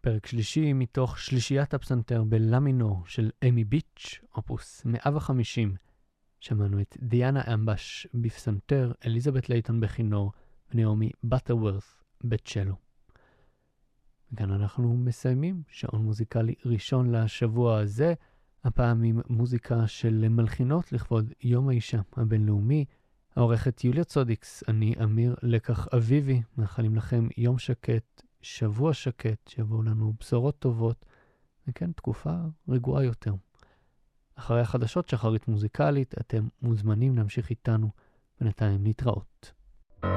פרק שלישי מתוך שלישיית הפסנתר בלמינור של אמי ביץ', אופוס 150. שמענו את דיאנה אמבש בפסנתר, אליזבת לייטון בכינור ונעמי בטרוורת' בצ'לו. וכאן אנחנו מסיימים שעון מוזיקלי ראשון לשבוע הזה, הפעם עם מוזיקה של מלחינות לכבוד יום האישה הבינלאומי. העורכת יוליה צודיקס, אני אמיר לקח אביבי, מאחלים לכם יום שקט, שבוע שקט, שיבואו לנו בשורות טובות, וכן, תקופה רגועה יותר. אחרי החדשות שחרית מוזיקלית, אתם מוזמנים להמשיך איתנו, בינתיים להתראות.